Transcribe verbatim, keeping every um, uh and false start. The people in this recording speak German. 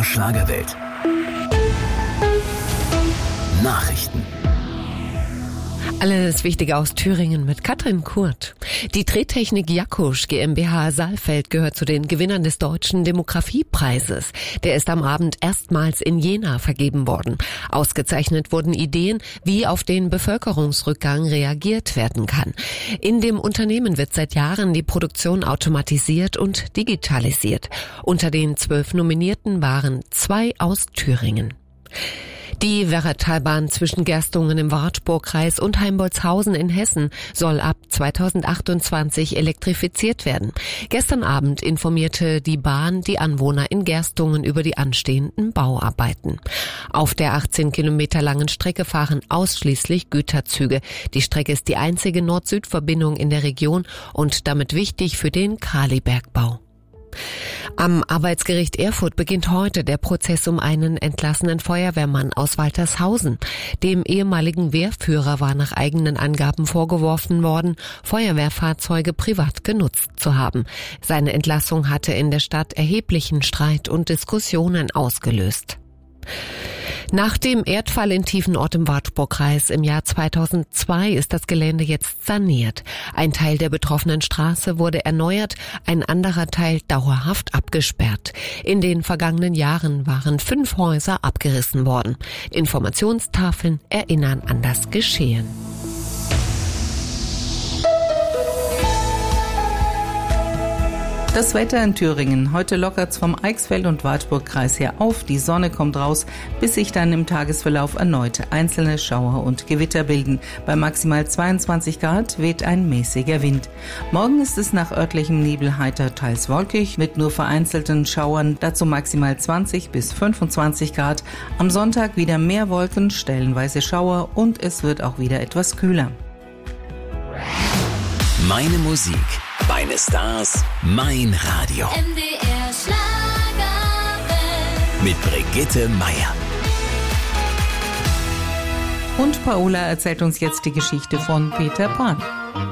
der Schlagerwelt. Nachrichten. Alles Wichtige aus Thüringen mit Katrin Kurt. Die Drehtechnik Jakusch GmbH Saalfeld gehört zu den Gewinnern des Deutschen Demografiepreises. Der ist am Abend erstmals in Jena vergeben worden. Ausgezeichnet wurden Ideen, wie auf den Bevölkerungsrückgang reagiert werden kann. In dem Unternehmen wird seit Jahren die Produktion automatisiert und digitalisiert. Unter den zwölf Nominierten waren zwei aus Thüringen. Die Werratalbahn zwischen Gerstungen im Wartburgkreis und Heimbolzhausen in Hessen soll ab zweitausendachtundzwanzig elektrifiziert werden. Gestern Abend informierte die Bahn die Anwohner in Gerstungen über die anstehenden Bauarbeiten. Auf der achtzehn Kilometer langen Strecke fahren ausschließlich Güterzüge. Die Strecke ist die einzige Nord-Süd-Verbindung in der Region und damit wichtig für den Kalibergbau. Am Arbeitsgericht Erfurt beginnt heute der Prozess um einen entlassenen Feuerwehrmann aus Waltershausen. Dem ehemaligen Wehrführer war nach eigenen Angaben vorgeworfen worden, Feuerwehrfahrzeuge privat genutzt zu haben. Seine Entlassung hatte in der Stadt erheblichen Streit und Diskussionen ausgelöst. Nach dem Erdfall in Tiefenort im Wartburgkreis im Jahr zweitausendzwei ist das Gelände jetzt saniert. Ein Teil der betroffenen Straße wurde erneuert, ein anderer Teil dauerhaft abgesperrt. In den vergangenen Jahren waren fünf Häuser abgerissen worden. Informationstafeln erinnern an das Geschehen. Das Wetter in Thüringen. Heute lockert's vom Eichsfeld- und Wartburgkreis her auf. Die Sonne kommt raus, bis sich dann im Tagesverlauf erneut einzelne Schauer und Gewitter bilden. Bei maximal zweiundzwanzig Grad weht ein mäßiger Wind. Morgen ist es nach örtlichem Nebel heiter, teils wolkig, mit nur vereinzelten Schauern, dazu maximal zwanzig bis fünfundzwanzig Grad. Am Sonntag wieder mehr Wolken, stellenweise Schauer und es wird auch wieder etwas kühler. Meine Musik. Meine Stars, mein Radio. M D R Schlagerwelt. Mit Brigitte Meier. Und Paola erzählt uns jetzt die Geschichte von Peter Pan.